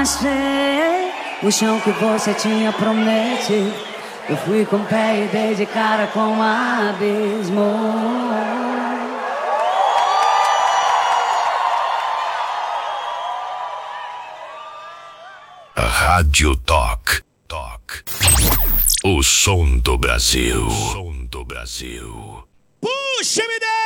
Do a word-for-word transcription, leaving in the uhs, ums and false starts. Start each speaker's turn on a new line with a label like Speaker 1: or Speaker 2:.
Speaker 1: achei o chão que você tinha prometido. Eu fui com o pé e dei de cara com um abismo.
Speaker 2: Rádio Talk. Talk. O som do Brasil. O som do Brasil.
Speaker 3: Puxa, me dá!